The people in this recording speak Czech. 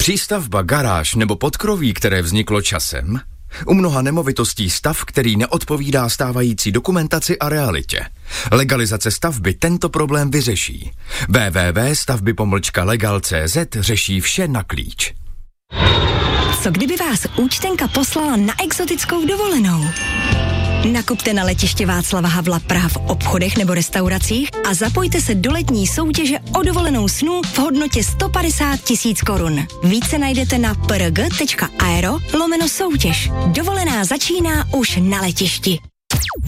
Přístavba, garáž nebo podkroví, které vzniklo časem? U mnoha nemovitostí stav, který neodpovídá stávající dokumentaci a realitě. Legalizace stavby tento problém vyřeší. www.stavby-legal.cz řeší vše na klíč. Co kdyby vás účtenka poslala na exotickou dovolenou? Nakupte na letiště Václava Havla Praha v obchodech nebo restauracích a zapojte se do letní soutěže o dovolenou snů v hodnotě 150 000 korun. Více najdete na prg.aero/soutěž. Dovolená začíná už na letišti.